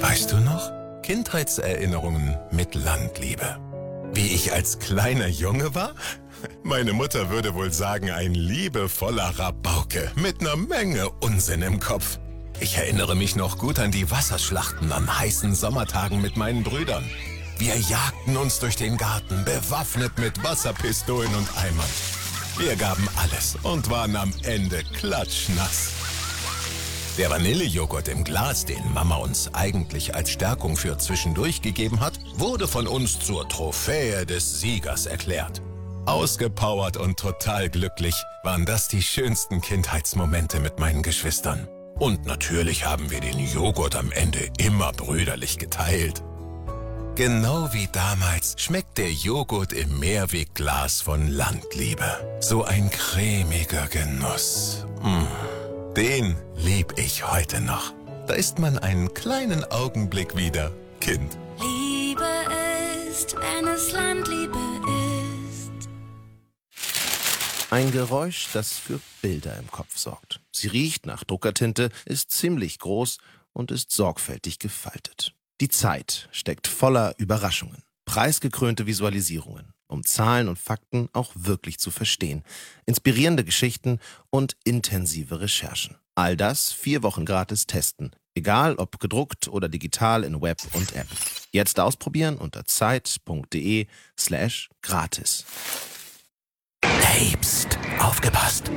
Weißt du noch? Kindheitserinnerungen mit Landliebe. Wie ich als kleiner Junge war? Meine Mutter würde wohl sagen, ein liebevoller Rabauke mit einer Menge Unsinn im Kopf. Ich erinnere mich noch gut an die Wasserschlachten an heißen Sommertagen mit meinen Brüdern. Wir jagten uns durch den Garten, bewaffnet mit Wasserpistolen und Eimern. Wir gaben alles und waren am Ende klatschnass. Der Vanillejoghurt im Glas, den Mama uns eigentlich als Stärkung für zwischendurch gegeben hat, wurde von uns zur Trophäe des Siegers erklärt. Ausgepowert und total glücklich waren das die schönsten Kindheitsmomente mit meinen Geschwistern. Und natürlich haben wir den Joghurt am Ende immer brüderlich geteilt. Genau wie damals schmeckt der Joghurt im Mehrwegglas von Landliebe. So ein cremiger Genuss. Den lieb ich heute noch. Da ist man einen kleinen Augenblick wieder Kind. Liebe ist, wenn es Landliebe ist. Ein Geräusch, das für Bilder im Kopf sorgt. Sie riecht nach Druckertinte, ist ziemlich groß und ist sorgfältig gefaltet. Die Zeit steckt voller Überraschungen, preisgekrönte Visualisierungen, um Zahlen und Fakten auch wirklich zu verstehen, inspirierende Geschichten und intensive Recherchen. All das 4 Wochen gratis testen, egal ob gedruckt oder digital in Web und App. Jetzt ausprobieren unter zeit.de/gratis. Hey, pst, aufgepasst!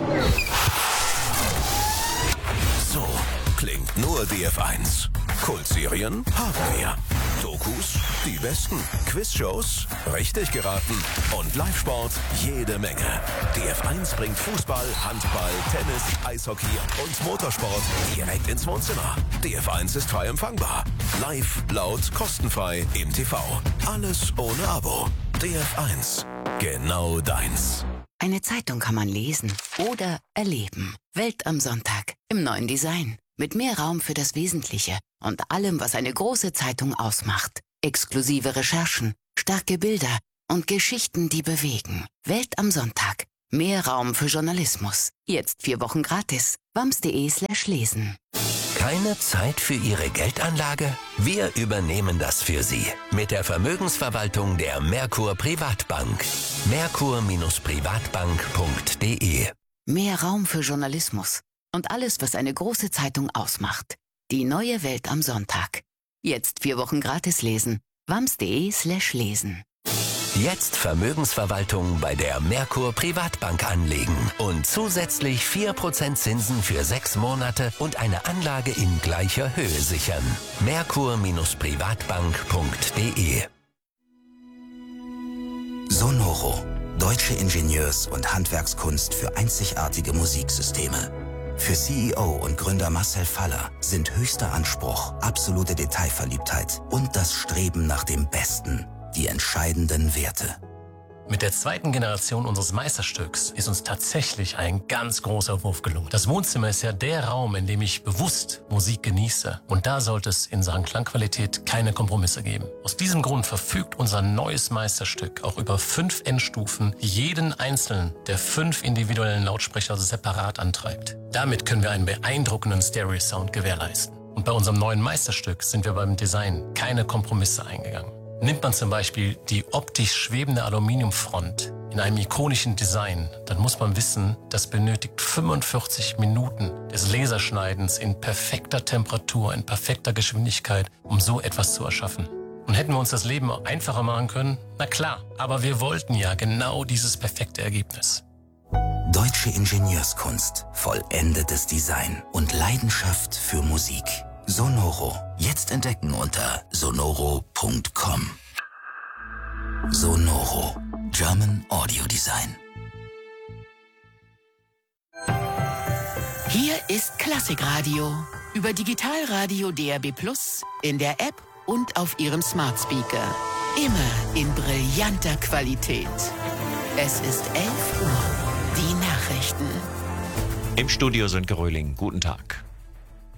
So klingt nur DF1. Kultserien haben wir. Dokus, die besten. Quizshows, richtig geraten. Und Live-Sport, jede Menge. DF1 bringt Fußball, Handball, Tennis, Eishockey und Motorsport direkt ins Wohnzimmer. DF1 ist frei empfangbar. Live, laut, kostenfrei im TV. Alles ohne Abo. DF1. Genau deins. Eine Zeitung kann man lesen oder erleben. Welt am Sonntag im neuen Design. Mit mehr Raum für das Wesentliche und allem, was eine große Zeitung ausmacht. Exklusive Recherchen, starke Bilder und Geschichten, die bewegen. Welt am Sonntag. Mehr Raum für Journalismus. Jetzt 4 Wochen gratis. wams.de/lesen. Keine Zeit für Ihre Geldanlage? Wir übernehmen das für Sie. Mit der Vermögensverwaltung der Merkur Privatbank. Merkur-privatbank.de. Mehr Raum für Journalismus und alles, was eine große Zeitung ausmacht. Die neue Welt am Sonntag. Jetzt 4 Wochen gratis lesen. wams.de/lesen. Jetzt Vermögensverwaltung bei der Merkur Privatbank anlegen und zusätzlich 4% Zinsen für 6 Monate und eine Anlage in gleicher Höhe sichern. Merkur-privatbank.de. Sonoro. Deutsche Ingenieurs- und Handwerkskunst für einzigartige Musiksysteme. Für CEO und Gründer Marcel Faller sind höchster Anspruch, absolute Detailverliebtheit und das Streben nach dem Besten die entscheidenden Werte. Mit der 2. Generation unseres Meisterstücks ist uns tatsächlich ein ganz großer Wurf gelungen. Das Wohnzimmer ist ja der Raum, in dem ich bewusst Musik genieße. Und da sollte es in Sachen Klangqualität keine Kompromisse geben. Aus diesem Grund verfügt unser neues Meisterstück auch über 5 Endstufen, die jeden einzelnen der 5 individuellen Lautsprecher separat antreibt. Damit können wir einen beeindruckenden Stereo-Sound gewährleisten. Und bei unserem neuen Meisterstück sind wir beim Design keine Kompromisse eingegangen. Nimmt man zum Beispiel die optisch schwebende Aluminiumfront in einem ikonischen Design, dann muss man wissen, das benötigt 45 Minuten des Laserschneidens in perfekter Temperatur, in perfekter Geschwindigkeit, um so etwas zu erschaffen. Und hätten wir uns das Leben einfacher machen können? Na klar, aber wir wollten ja genau dieses perfekte Ergebnis. Deutsche Ingenieurskunst, vollendetes Design und Leidenschaft für Musik. Sonoro. Jetzt entdecken unter sonoro.com. Sonoro. German Audio Design. Hier ist Klassikradio. Über Digitalradio DAB+, in der App und auf Ihrem Smart Speaker. Immer in brillanter Qualität. Es ist 11 Uhr. Die Nachrichten. Im Studio Sönke Röhling. Guten Tag.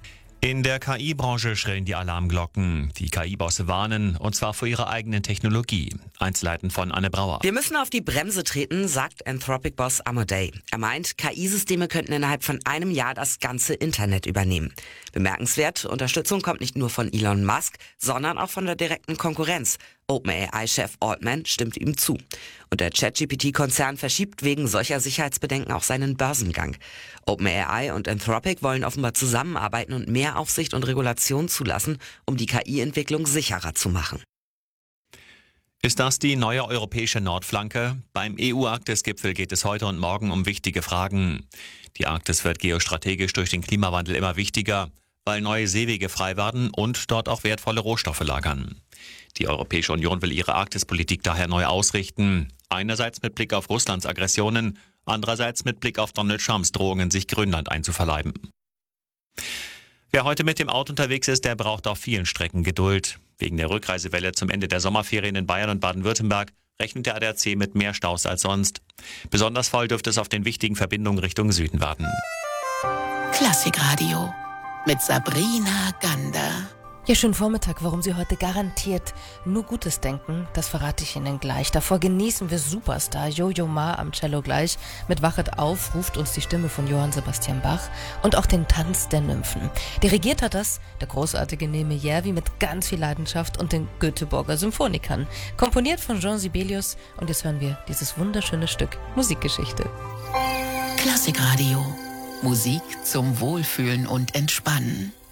In der KI-Branche schrillen die Alarmglocken. Die KI-Bosse warnen, und zwar vor ihrer eigenen Technologie. Einzelheiten von Anne Brauer. Wir müssen auf die Bremse treten, sagt Anthropic-Boss Amadei. Er meint, KI-Systeme könnten innerhalb von einem Jahr das ganze Internet übernehmen. Bemerkenswert, Unterstützung kommt nicht nur von Elon Musk, sondern auch von der direkten Konkurrenz. OpenAI-Chef Altman stimmt ihm zu. Und der ChatGPT-Konzern verschiebt wegen solcher Sicherheitsbedenken auch seinen Börsengang. OpenAI und Anthropic wollen offenbar zusammenarbeiten und mehr Aufsicht und Regulation zulassen, um die KI-Entwicklung sicherer zu machen. Ist das die neue europäische Nordflanke? Beim EU-Arktis-Gipfel geht es heute und morgen um wichtige Fragen. Die Arktis wird geostrategisch durch den Klimawandel immer wichtiger, weil neue Seewege frei werden und dort auch wertvolle Rohstoffe lagern. Die Europäische Union will ihre Arktispolitik daher neu ausrichten. Einerseits mit Blick auf Russlands Aggressionen, andererseits mit Blick auf Donald Trumps Drohungen, sich Grönland einzuverleiben. Wer heute mit dem Auto unterwegs ist, der braucht auf vielen Strecken Geduld. Wegen der Rückreisewelle zum Ende der Sommerferien in Bayern und Baden-Württemberg rechnet der ADAC mit mehr Staus als sonst. Besonders voll dürfte es auf den wichtigen Verbindungen Richtung Süden werden. Klassikradio mit Sabrina Gander. Ja, schönen Vormittag. Warum Sie heute garantiert nur Gutes denken, das verrate ich Ihnen gleich. Davor genießen wir Superstar Yo-Yo Ma am Cello gleich. Mit Wachet auf ruft uns die Stimme von Johann Sebastian Bach und auch den Tanz der Nymphen. Dirigiert hat das der großartige Neme Järvi mit ganz viel Leidenschaft und den Göteborger Symphonikern. Komponiert von Jean Sibelius und jetzt hören wir dieses wunderschöne Stück Musikgeschichte. Klassikradio. Musik zum Wohlfühlen und Entspannen.